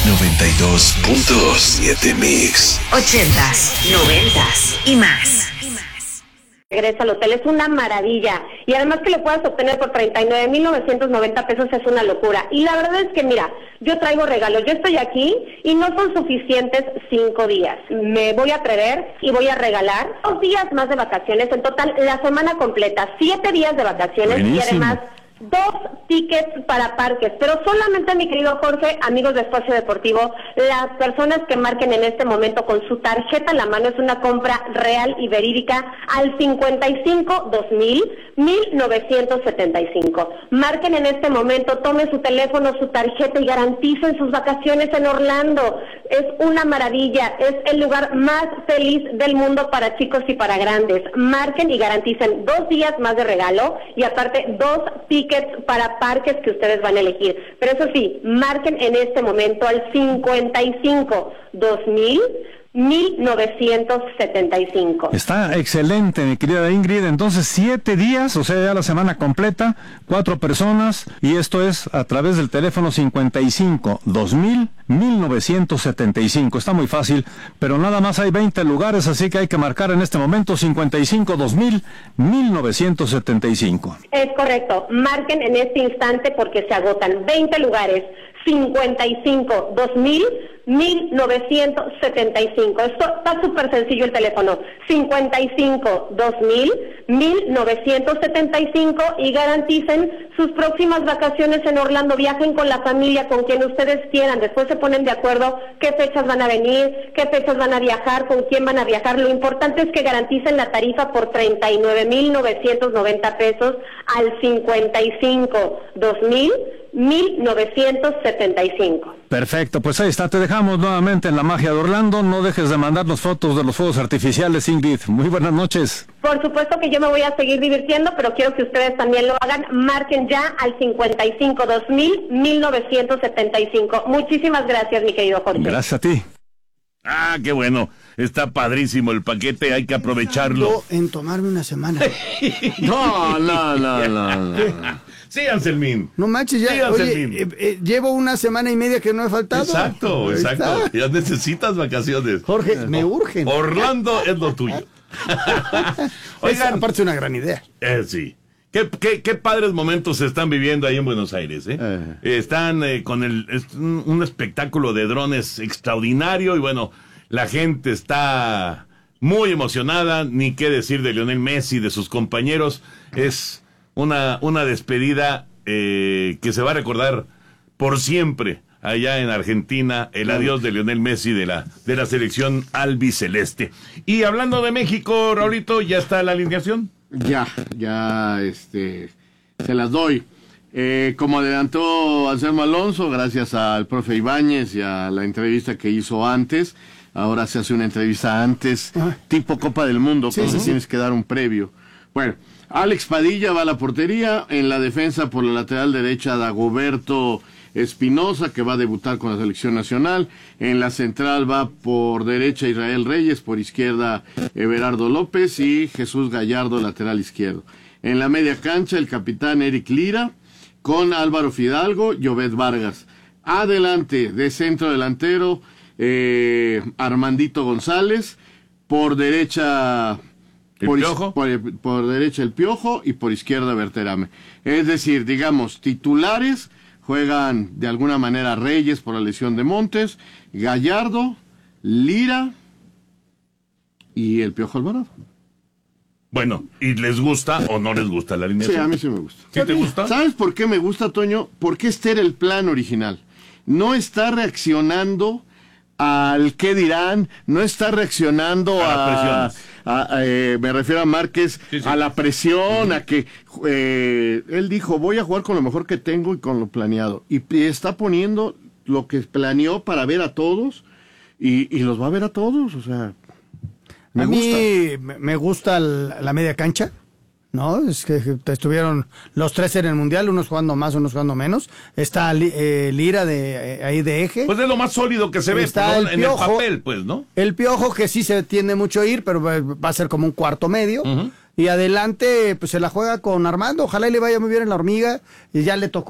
92.7 Mix. 80s, 90s y más. Regresa al hotel, es una maravilla, y además que lo puedas obtener por 39,990 pesos es una locura. Y la verdad es que mira, yo traigo regalos, yo estoy aquí y no son suficientes 5 días. Me voy a atrever y voy a regalar 2 días más de vacaciones, en total la semana completa, 7 días de vacaciones. Buenísimo. Y además 2 tickets para parques, pero solamente, mi querido Jorge, amigos de Espacio Deportivo, las personas que marquen en este momento con su tarjeta en la mano, es una compra real y verídica, al 55,2000,1975. Marquen en este momento, tomen su teléfono, su tarjeta y garanticen sus vacaciones en Orlando. Es una maravilla, es el lugar más feliz del mundo para chicos y para grandes. Marquen y garanticen 2 días más de regalo y aparte 2 tickets para parques que ustedes van a elegir. Pero eso sí, marquen en este momento al 55,2000,1975. Está excelente, mi querida Ingrid. Entonces, 7 días, o sea, ya la semana completa, 4 personas, y esto es a través del teléfono 55,2000,1975. Está muy fácil, pero nada más hay 20 lugares, así que hay que marcar en este momento 55,2000,1975. Es correcto, marquen en este instante porque se agotan 20 lugares. 55,2000,1975. Esto está súper sencillo, el teléfono 55,2000,1975, y garanticen sus próximas vacaciones en Orlando. Viajen con la familia, con quien ustedes quieran, después se ponen de acuerdo qué fechas van a venir, qué fechas van a viajar, con quién van a viajar. Lo importante es que garanticen la tarifa por 39,990 pesos al 55,2000,1975. Perfecto, pues ahí está, te dejamos nuevamente en la magia de Orlando. No dejes de mandarnos fotos de los fuegos artificiales, Ingrid. Muy buenas noches. Por supuesto que yo me voy a seguir divirtiendo, pero quiero que ustedes también lo hagan. Marquen ya al 55,2000,1975. Muchísimas gracias, mi querido Jorge. Gracias a ti. Ah, qué bueno. Está padrísimo el paquete, hay que aprovecharlo. En tomarme una semana. No. Sí, Anselmín. No manches, ya. Sí, Oye, llevo una semana y media que no he faltado. Exacto. Ya necesitas vacaciones. Jorge, me urgen. Orlando es lo tuyo. Oigan, aparte es una gran idea. Sí. Qué padres momentos se están viviendo ahí en Buenos Aires, ¿eh? Están con un espectáculo de drones extraordinario, y bueno, la gente está muy emocionada. Ni qué decir de Lionel Messi, de sus compañeros. Es una despedida que se va a recordar por siempre allá en Argentina, el adiós de Lionel Messi de la selección albiceleste. Y hablando de México, Raulito, ¿ya está la alineación? Ya, se las doy. Como adelantó Anselmo Alonso, gracias al profe Ibáñez y a la entrevista que hizo antes, ahora se hace una entrevista antes, tipo Copa del Mundo, entonces tienes que dar un previo. Bueno, Alex Padilla va a la portería, en la defensa por la lateral derecha Dagoberto Espinosa, que va a debutar con la selección nacional. En la central va por derecha Israel Reyes, por izquierda Everardo López y Jesús Gallardo, lateral izquierdo. En la media cancha el capitán Eric Lira, con Álvaro Fidalgo y Obed Vargas. Adelante, de centro delantero, Armandito González, por derecha... Por derecha el Piojo y por izquierda Berterame. Es decir, digamos, titulares juegan de alguna manera Reyes por la lesión de Montes, Gallardo, Lira y el Piojo Alvarado. Bueno, ¿y les gusta o no les gusta la alineación? Sí, a mí sí me gusta. ¿Sí te gusta? ¿Sabes por qué me gusta, Toño? Porque este era el plan original. No está reaccionando al qué dirán, no está reaccionando me refiero a Márquez, sí. A la presión, a que él dijo, voy a jugar con lo mejor que tengo y con lo planeado, y está poniendo lo que planeó para ver a todos, y los va a ver a todos, o sea, a mí me gusta la media cancha, ¿no? Es que estuvieron los tres en el Mundial, unos jugando más, unos jugando menos. Está Lira ahí de eje. Pues es lo más sólido que se ve, está en el papel, pues, ¿no? El Piojo, que sí se tiende mucho a ir, pero va a ser como un cuarto medio. Y adelante, pues se la juega con Armando. Ojalá y le vaya muy bien en la Hormiga. Y ya le tocó